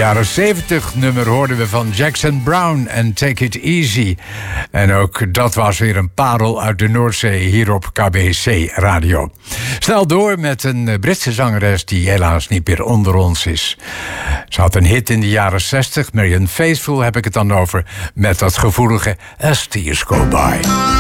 jaren 70 nummer hoorden we van Jackson Browne en Take It Easy. En ook dat was weer een parel uit de Noordzee hier op KBC Radio. Snel door met een Britse zangeres die helaas niet meer onder ons is. Ze had een hit in de jaren 60, Marianne Faithfull heb ik het dan over, met dat gevoelige As Tears Go By.